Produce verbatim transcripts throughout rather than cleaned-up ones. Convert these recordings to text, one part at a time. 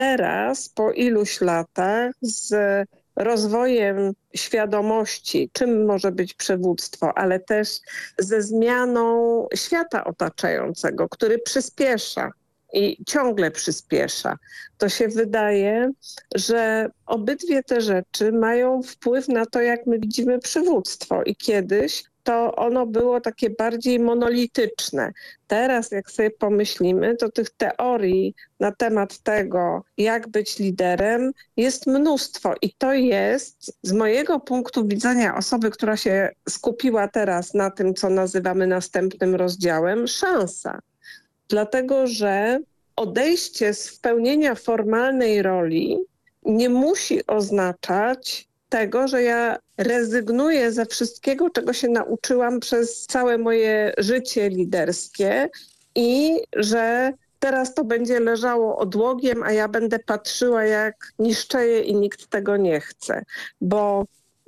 Teraz, po iluś latach, z rozwojem świadomości, czym może być przywództwo, ale też ze zmianą świata otaczającego, który przyspiesza i ciągle przyspiesza, to się wydaje, że obydwie te rzeczy mają wpływ na to, jak my widzimy przywództwo. I kiedyś to ono było takie bardziej monolityczne. Teraz, jak sobie pomyślimy, to tych teorii na temat tego, jak być liderem, jest mnóstwo. I to jest z mojego punktu widzenia osoby, która się skupiła teraz na tym, co nazywamy następnym rozdziałem, szansa. Dlatego, że odejście z pełnienia formalnej roli nie musi oznaczać tego, że ja rezygnuję ze wszystkiego, czego się nauczyłam przez całe moje życie liderskie i że teraz to będzie leżało odłogiem, a ja będę patrzyła, jak niszczeje i nikt tego nie chce. Bo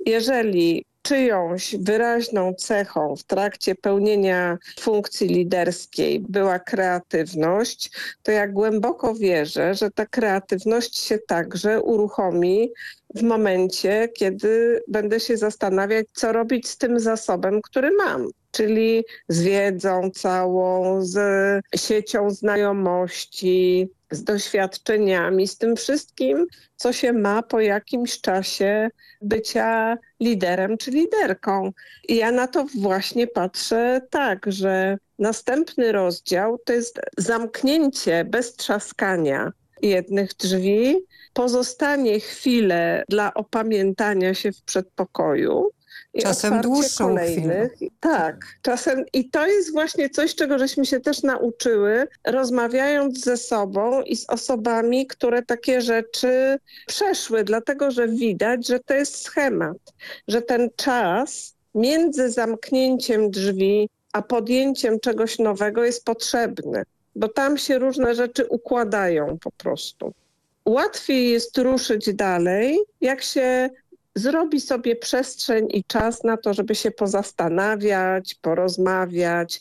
jeżeli czyjąś wyraźną cechą w trakcie pełnienia funkcji liderskiej była kreatywność, to ja głęboko wierzę, że ta kreatywność się także uruchomi w momencie, kiedy będę się zastanawiać, co robić z tym zasobem, który mam. Czyli z wiedzą całą, z siecią znajomości, z doświadczeniami, z tym wszystkim, co się ma po jakimś czasie bycia liderem czy liderką. I ja na to właśnie patrzę tak, że następny rozdział to jest zamknięcie bez trzaskania jednych drzwi, pozostanie chwilę dla opamiętania się w przedpokoju. I czasem dłuższą kolejnych. Chwilę. Tak, czasem. I to jest właśnie coś, czego żeśmy się też nauczyły, rozmawiając ze sobą i z osobami, które takie rzeczy przeszły, dlatego że widać, że to jest schemat, że ten czas między zamknięciem drzwi a podjęciem czegoś nowego jest potrzebny, bo tam się różne rzeczy układają po prostu. Łatwiej jest ruszyć dalej, jak się zrobi sobie przestrzeń i czas na to, żeby się pozastanawiać, porozmawiać,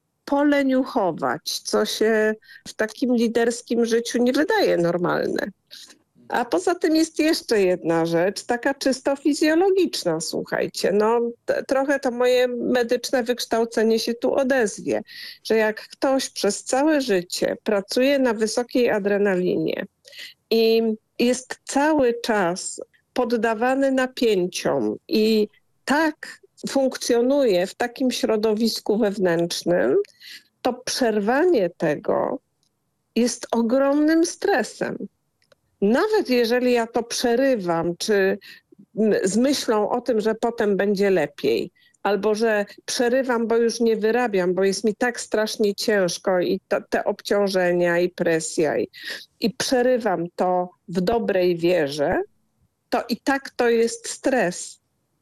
poleniuchować, co się w takim liderskim życiu nie wydaje normalne. A poza tym jest jeszcze jedna rzecz, taka czysto fizjologiczna, słuchajcie. No t- trochę to moje medyczne wykształcenie się tu odezwie, że jak ktoś przez całe życie pracuje na wysokiej adrenalinie i jest cały czas poddawany napięciom i tak funkcjonuje w takim środowisku wewnętrznym, to przerwanie tego jest ogromnym stresem. Nawet jeżeli ja to przerywam, czy z myślą o tym, że potem będzie lepiej, albo że przerywam, bo już nie wyrabiam, bo jest mi tak strasznie ciężko i to, te obciążenia i presja i, i przerywam to w dobrej wierze, to i tak to jest stres.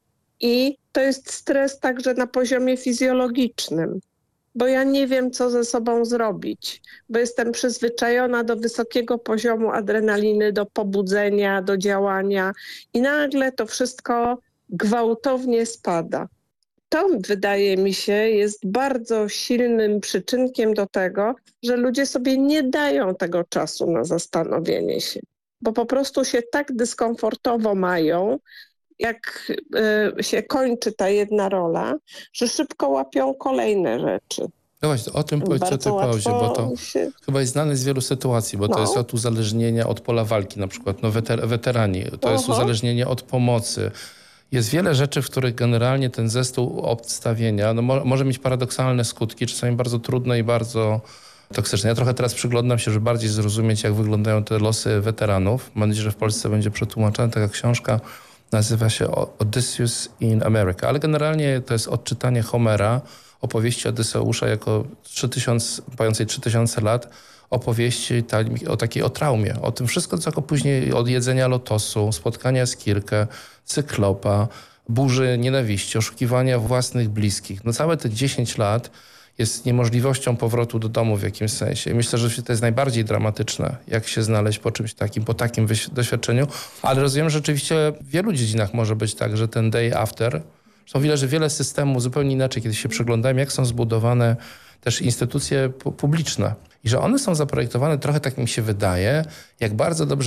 I to jest stres także na poziomie fizjologicznym, bo ja nie wiem, co ze sobą zrobić, bo jestem przyzwyczajona do wysokiego poziomu adrenaliny, do pobudzenia, do działania i nagle to wszystko gwałtownie spada. To, wydaje mi się, jest bardzo silnym przyczynkiem do tego, że ludzie sobie nie dają tego czasu na zastanowienie się, bo po prostu się tak dyskomfortowo mają, jak y, się kończy ta jedna rola, że szybko łapią kolejne rzeczy. No właśnie, o tym powiedz o tej pauzie, bo to się... chyba jest znane z wielu sytuacji, bo no. to jest od uzależnienia od pola walki na przykład, no weter- weterani, to Aha. jest uzależnienie od pomocy. Jest wiele rzeczy, w których generalnie ten zespół obstawienia no, mo- może mieć paradoksalne skutki, czasami bardzo trudne i bardzo toksyczne. Ja trochę teraz przyglądam się, żeby bardziej zrozumieć, jak wyglądają te losy weteranów. Mam nadzieję, że w Polsce będzie przetłumaczona taka książka. Nazywa się Odysseus in America, ale generalnie to jest odczytanie Homera, opowieści Odyseusza jako trzy tysiące, mającej trzy tysiące lat, opowieści ta, o takiej o traumie, o tym wszystko, co później od jedzenia lotosu, spotkania z Kirkę, Cyklopa, burzy nienawiści, oszukiwania własnych bliskich. No całe te dziesięć lat jest niemożliwością powrotu do domu w jakimś sensie. I myślę, że to jest najbardziej dramatyczne, jak się znaleźć po czymś takim, po takim doświadczeniu. Ale rozumiem, że rzeczywiście w wielu dziedzinach może być tak, że ten day after, są wiele, że wiele systemów zupełnie inaczej, kiedy się przyglądałem, jak są zbudowane też instytucje publiczne. i że one są zaprojektowane trochę, tak mi się wydaje, jak bardzo dobrze